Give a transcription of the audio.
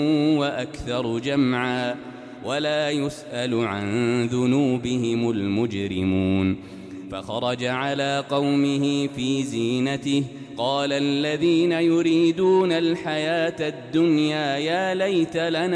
وأكثر جمعا ولا يسأل عن ذنوبهم المجرمون. فخرج على قومه في زينته قال الذين يريدون الحياة الدنيا يا ليت لنا